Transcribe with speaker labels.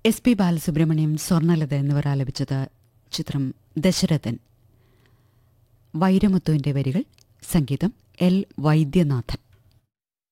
Speaker 1: S P Balasubrahmanyam, Swarnalatha എന്നിവർ ആലപിച്ചത്. ചിത്രം ദശരഥൻ. വൈരമുത്തുവിന്റെ വരികൾ, സംഗീതം എൽ വൈദ്യനാഥൻ.